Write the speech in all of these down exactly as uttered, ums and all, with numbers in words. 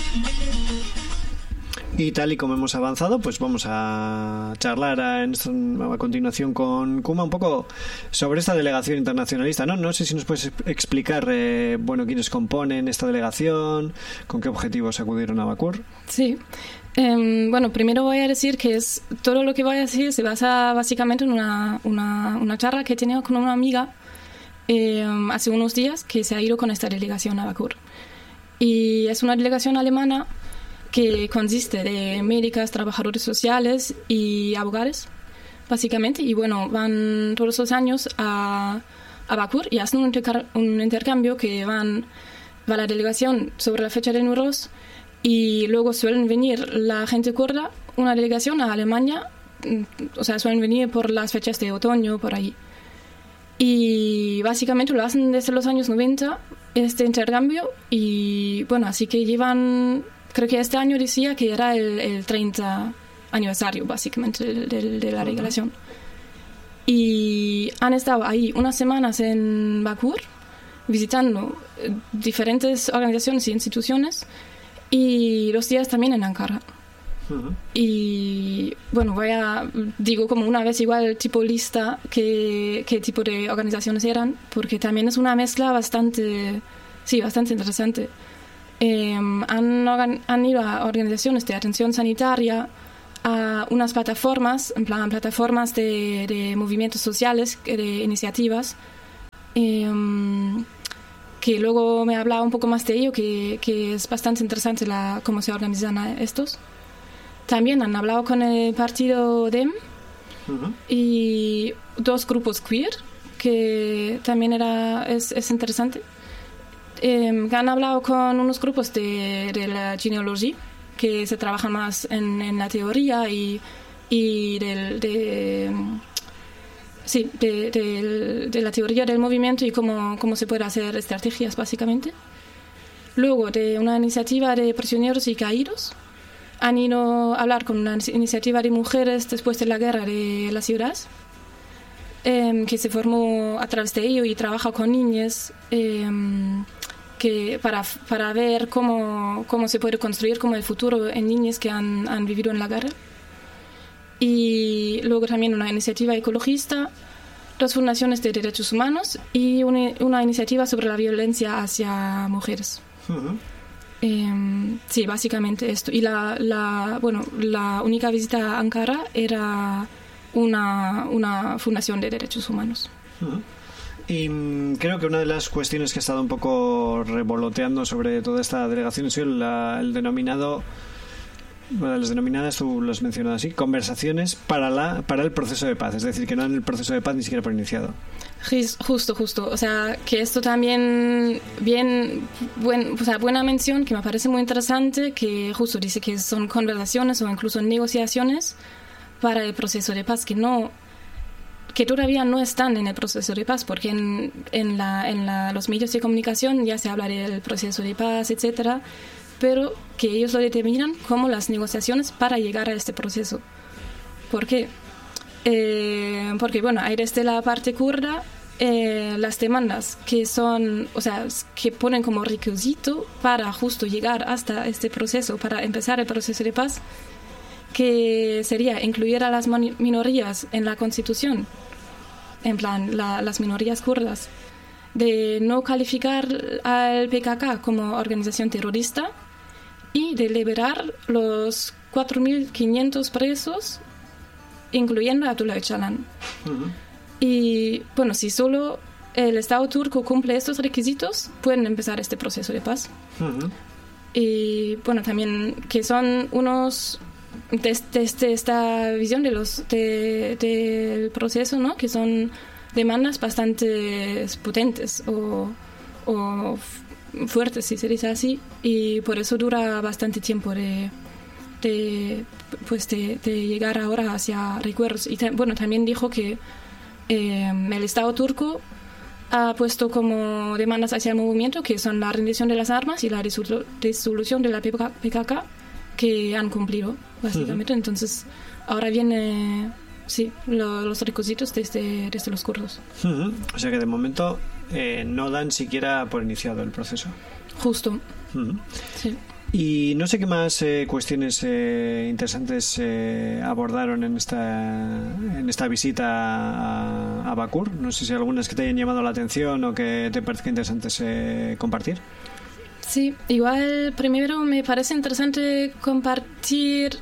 Y tal y como hemos avanzado, pues vamos a charlar a, a continuación con Kuma un poco sobre esta delegación internacionalista, ¿no? No sé si nos puedes explicar, eh, bueno, quiénes componen esta delegación, con qué objetivos acudieron a Bakur. Sí. Eh, bueno, primero voy a decir que es todo lo que voy a decir se basa básicamente en una, una, una charla que he tenido con una amiga eh, hace unos días que se ha ido con esta delegación a Bakur. Y es una delegación alemana que consiste de médicas, trabajadores sociales y abogados, básicamente. Y bueno, van todos los años a, a Bakur y hacen un, interca- un intercambio que van, va la delegación sobre la fecha de Nowruz y luego suelen venir la gente kurda, una delegación a Alemania, o sea, suelen venir por las fechas de otoño, por ahí. Y básicamente lo hacen desde los años noventa, este intercambio, y bueno, así que llevan... Creo que este año decía que era el, el treinta aniversario, básicamente, de, de, de la regulación. Y han estado ahí unas semanas en Bakur, visitando diferentes organizaciones y instituciones, y los días también en Ankara. Uh-huh. Y bueno, voy a, digo como una vez igual tipo lista qué, qué tipo de organizaciones eran, porque también es una mezcla bastante, sí, bastante interesante. Eh, han, organ- han ido a organizaciones de atención sanitaria, a unas plataformas, en plan plataformas de, de movimientos sociales, de iniciativas, eh, que luego me ha hablado un poco más de ello, que, que es bastante interesante la, cómo se organizan estos. También han hablado con el partido D E M uh-huh. y dos grupos queer, que también era, es, es interesante. Eh, han hablado con unos grupos de, de la genealogía que se trabajan más en, en la teoría y, y del, de, sí, de, de, de la teoría del movimiento y cómo, cómo se puede hacer estrategias básicamente. Luego de una iniciativa de prisioneros y caídos han ido a hablar con una iniciativa de mujeres después de la guerra de la ciudad, eh, que se formó a través de ello y trabaja con niñas eh, que para, para ver cómo, cómo se puede construir como el futuro en niñas que han, han vivido en la guerra. Y luego también una iniciativa ecologista, dos fundaciones de derechos humanos y una, una iniciativa sobre la violencia hacia mujeres. Uh-huh. Eh, sí, básicamente esto. Y la, la, bueno, la única visita a Ankara era una, una fundación de derechos humanos. Uh-huh. Y creo que una de las cuestiones que ha estado un poco revoloteando sobre toda esta delegación es el, el denominado, bueno, las denominadas, tú lo has mencionado así, conversaciones para la para el proceso de paz, es decir, que no en el proceso de paz ni siquiera por iniciado. Justo, justo, o sea, que esto también bien, buen, o sea, buena mención, que me parece muy interesante, que justo dice que son conversaciones o incluso negociaciones para el proceso de paz, que no que todavía no están en el proceso de paz, porque en, en, la, en la, los medios de comunicación ya se habla del proceso de paz, etcétera, pero que ellos lo determinan como las negociaciones para llegar a este proceso. ¿Por qué? Eh, porque, bueno, hay desde la parte kurda eh, las demandas que son, o sea, que ponen como requisito para justo llegar hasta este proceso, para empezar el proceso de paz, que sería incluir a las minorías en la Constitución, en plan, la, las minorías kurdas, de no calificar al P K K como organización terrorista y de liberar los cuatro mil quinientos presos, incluyendo a Abdullah Öcalan. Uh-huh. Y, bueno, si solo el Estado turco cumple estos requisitos, pueden empezar este proceso de paz. Uh-huh. Y, bueno, también que son unos... Desde, desde esta visión de los de, del proceso, ¿no? Que son demandas bastante potentes o, o fuertes, si se dice así, y por eso dura bastante tiempo de, de, pues de, de llegar ahora hacia recuerdos. Y ta, bueno, también dijo que eh, el Estado turco ha puesto como demandas hacia el movimiento, que son la rendición de las armas y la disolu- disolución de la P K K, que han cumplido, básicamente. Uh-huh. Entonces, ahora viene, sí, lo, los requisitos desde, desde los kurdos. Uh-huh. O sea que de momento eh, no dan siquiera por iniciado el proceso. Justo. Uh-huh. Sí. Y no sé qué más eh, cuestiones eh, interesantes eh, abordaron en esta en esta visita a, a Bakur. No sé si algunas que te hayan llamado la atención o que te parezca interesantes eh, compartir. Sí, igual primero me parece interesante compartir,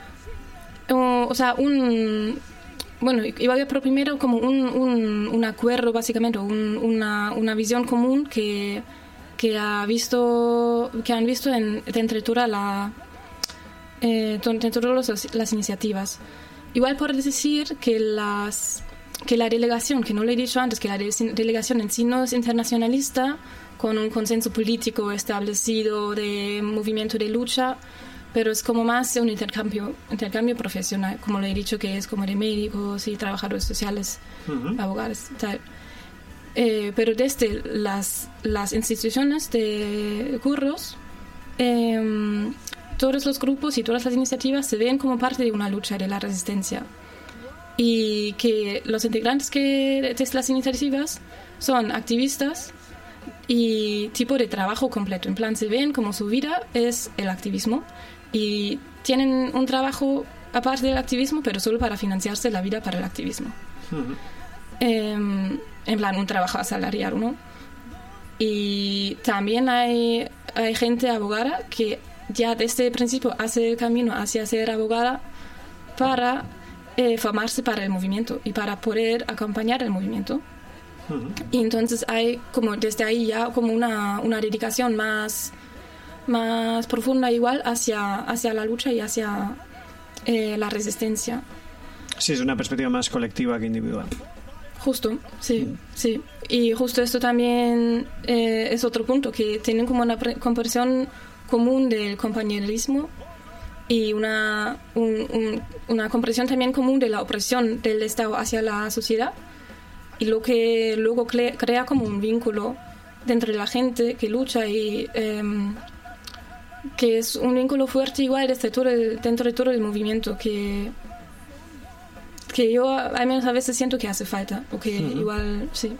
o, o sea, un... Bueno, igual pero primero como un, un, un acuerdo básicamente, un, una, una visión común que, que, ha visto, que han visto en, entre todas la, eh, las, las iniciativas. Igual por decir que, las, que la delegación, que no lo he dicho antes, que la delegación en sí no es internacionalista, con un consenso político establecido de movimiento de lucha, pero es como más un intercambio intercambio profesional, como le he dicho, que es como de médicos y trabajadores sociales, uh-huh. abogados, tal. Eh, pero desde las, las instituciones de curros, eh, todos los grupos y todas las iniciativas se ven como parte de una lucha de la resistencia. Y que los integrantes que de las iniciativas son activistas y tipo de trabajo completo. En plan, se ven como su vida es el activismo. Y tienen un trabajo aparte del activismo, pero solo para financiarse la vida para el activismo. Uh-huh. Eh, en plan, un trabajo asalariado, ¿no? Y también hay, hay gente abogada que ya desde el principio hace el camino hacia ser abogada para eh, formarse para el movimiento y para poder acompañar el movimiento. Uh-huh. Y entonces hay como desde ahí ya como una, una dedicación más... más profunda igual hacia, hacia la lucha y hacia eh, la resistencia. Sí, es una perspectiva más colectiva que individual. Justo, sí, mm. sí. Y justo esto también eh, es otro punto, que tienen como una pre- comprensión común del compañerismo y una, un, un, una comprensión también común de la opresión del Estado hacia la sociedad, y lo que luego cre- crea como un vínculo dentro de la gente que lucha y... Eh, que es un vínculo fuerte igual desde todo el, dentro de todo el movimiento que, que yo al menos a veces siento que hace falta, o que uh-huh. igual sí,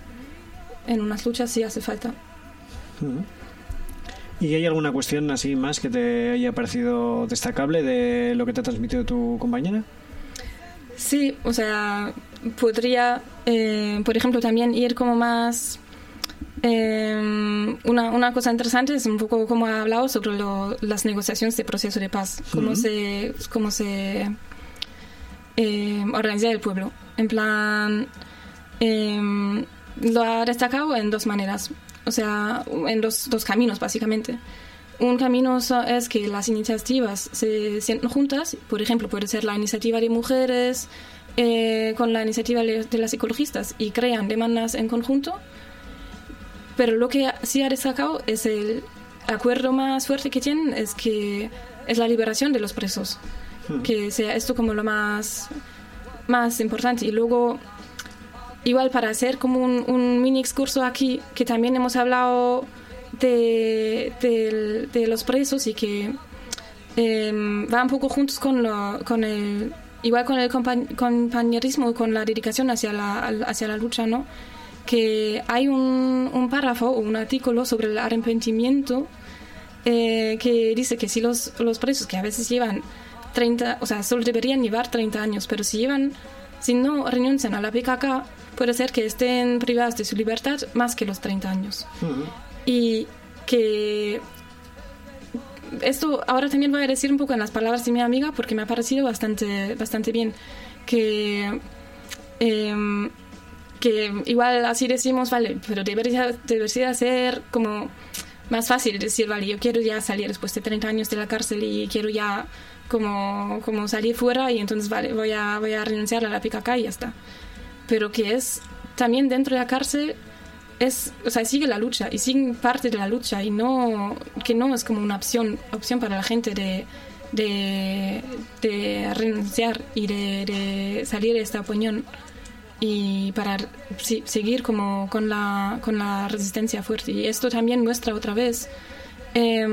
en unas luchas sí hace falta. Uh-huh. ¿Y hay alguna cuestión así más que te haya parecido destacable de lo que te ha transmitido tu compañera? Sí, o sea, podría eh, por ejemplo también ir como más... Eh, una, una cosa interesante es un poco como ha hablado sobre lo, las negociaciones de proceso de paz, cómo uh-huh. se, cómo se eh, organiza el pueblo. En plan, eh, lo ha destacado en dos maneras, o sea, en dos, dos caminos básicamente. Un camino es que las iniciativas se sienten juntas, por ejemplo, puede ser la iniciativa de mujeres eh, con la iniciativa de las ecologistas y crean demandas en conjunto. Pero lo que sí ha destacado es el acuerdo más fuerte que tienen, es que es la liberación de los presos, hmm. que sea esto como lo más, más importante. Y luego, igual para hacer como un, un mini excurso aquí, que también hemos hablado de, de, de los presos y que eh, va un poco juntos con, lo, con el, igual con el compa- compañerismo, con la dedicación hacia la, hacia la lucha, ¿no? Que hay un, un párrafo o un artículo sobre el arrepentimiento eh, que dice que si los, los presos, que a veces llevan treinta, o sea, solo deberían llevar treinta años, pero si llevan, si no renuncian a la P K K, puede ser que estén privados de su libertad más que los treinta años. Uh-huh. Y que esto ahora también voy a decir un poco en las palabras de mi amiga, porque me ha parecido bastante, bastante bien, que... Eh, que igual así decimos, vale, pero debería, debería ser como más fácil decir, vale, yo quiero ya salir después de treinta años de la cárcel y quiero ya como, como salir fuera y entonces, vale, voy a, voy a renunciar a la P K K y ya está. Pero que es también dentro de la cárcel, es, o sea, sigue la lucha y sigue parte de la lucha y no, que no es como una opción, opción para la gente de, de, de renunciar y de, de salir de esta opinión. Y para sí, seguir como con la con la resistencia fuerte. Y esto también muestra otra vez eh,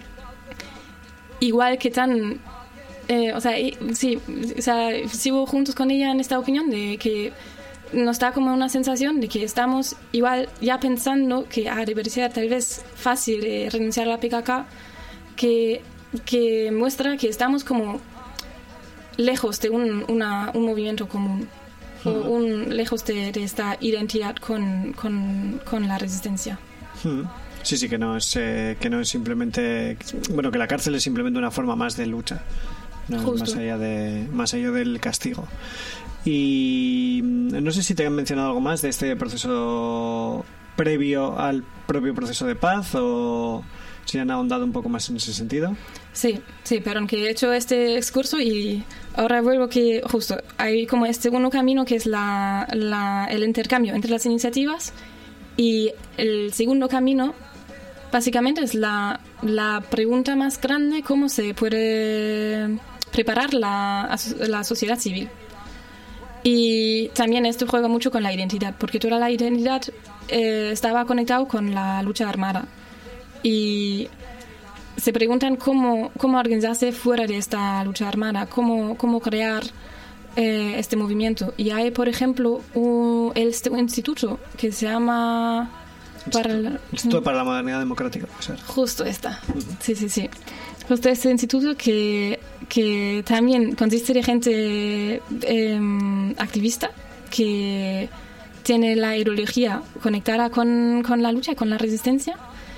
igual que tan eh, o sea, y, sí, o sea, sigo juntos con ella en esta opinión de que nos da como una sensación de que estamos igual ya pensando que ah, debería ser tal vez fácil eh, renunciar a la P K K, que, que muestra que estamos como lejos de un, una, un movimiento común, uh-huh. o un, lejos de, de esta identidad con, con, con la resistencia. Uh-huh. Sí, sí, que no es eh, que no es simplemente, bueno, que la cárcel es simplemente una forma más de lucha, no es más allá de más allá del castigo. Y no sé si te han mencionado algo más de este proceso previo al propio proceso de paz, o si han ahondado un poco más en ese sentido. Sí, sí, pero aunque he hecho este excurso y ahora vuelvo que justo hay como este segundo camino que es la, la, el intercambio entre las iniciativas, y el segundo camino básicamente es la, la pregunta más grande: cómo se puede preparar la, la sociedad civil. Y también esto juega mucho con la identidad, porque toda la identidad eh, estaba conectado con la lucha armada. Y se preguntan cómo, cómo organizarse fuera de esta lucha armada, cómo, cómo crear eh, este movimiento. Y hay, por ejemplo, un, este, un instituto que se llama... Para el, Instituto para la Modernidad Democrática. Justo esta. Uh-huh. Sí, sí, sí. Justo este instituto que, que también consiste de gente eh, activista que tiene la ideología conectada con, con la lucha, con la resistencia,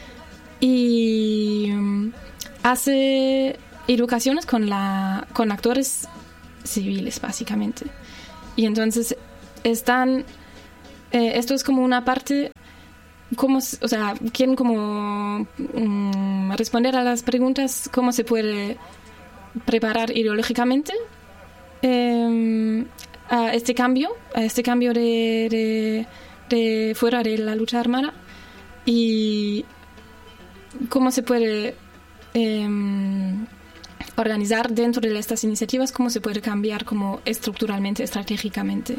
y um, hace educaciones con, la, con actores civiles, básicamente. Y entonces están... Eh, esto es como una parte... Cómo, o sea, quieren como um, responder a las preguntas: cómo se puede preparar ideológicamente eh, a este cambio, a este cambio de, de, de fuera de la lucha armada, y cómo se puede eh, organizar dentro de estas iniciativas, cómo se puede cambiar como estructuralmente, estratégicamente.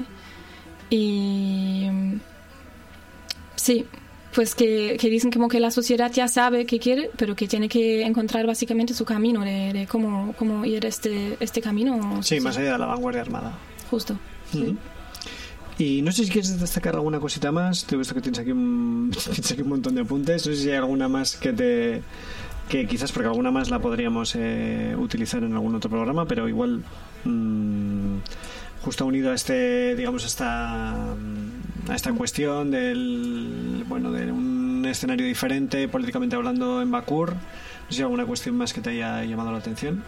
Y sí, pues que, que dicen como que la sociedad ya sabe qué quiere, pero que tiene que encontrar básicamente su camino de, de cómo, cómo ir este, este camino. Sí, sí, más allá de la vanguardia armada. Justo. Uh-huh. Sí. Y no sé si quieres destacar alguna cosita más. Te he visto que tienes aquí un, tienes aquí un montón de apuntes. No sé si hay alguna más que te... que quizás, porque alguna más la podríamos eh, utilizar en algún otro programa, pero igual... Mmm, justo unido a este, digamos, a esta, a esta cuestión del, bueno, de un escenario diferente políticamente hablando en Bakur. No sé si hay alguna cuestión más que te haya llamado la atención.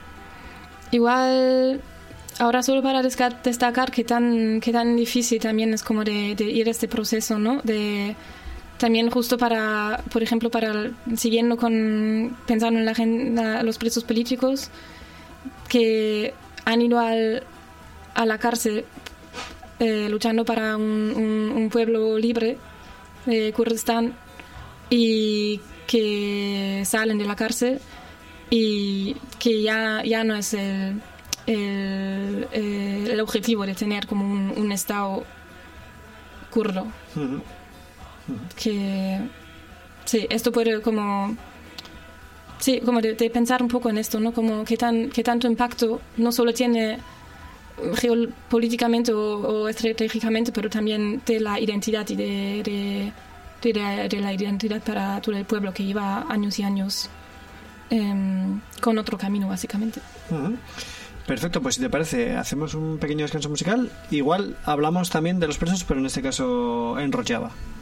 Igual, ahora solo para destacar que tan, que tan difícil también es como de, de ir este proceso, ¿no? De también justo para, por ejemplo, para siguiendo con, pensando en la agenda, los presos políticos que han ido al a la cárcel eh, luchando para un, un, un pueblo libre de Kurdistán, y que salen de la cárcel y que ya, ya no es el, el, el objetivo de tener como un, un estado kurdo. Uh-huh. Uh-huh. Que sí, esto puede como sí, como de, de pensar un poco en esto, ¿no? Como qué tan, qué tanto impacto no solo tiene geopolíticamente o, o estratégicamente, pero también de la identidad y de, de, de, de, de la identidad para todo el pueblo que lleva años y años eh, con otro camino, básicamente. Uh-huh. Perfecto, pues si te parece, hacemos un pequeño descanso musical. Igual hablamos también de los presos, pero en este caso en Rojava.